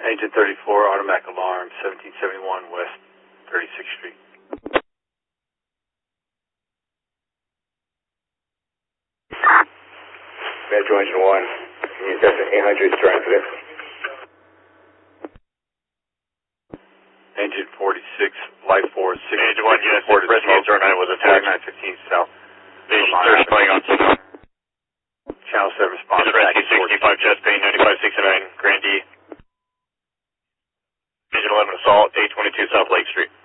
Engine 34, automatic alarm, 1771 West 36th Street. Metro Engine 1, you got the 800 transit. Engine 46, Life Force 6. Engine 1, yes, Rescue 09 was attacked. 915 South. Station 30 going on signal. Channel 7 response. Rescue 65, chest pain, 9569, Grand D. Engine 11 assault, 822 South Lake Street.